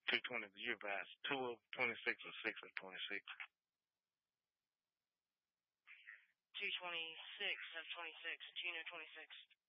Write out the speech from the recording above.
220 the year pass. 2 of 26 or 6 of 26. 226 of 26. Junior 26.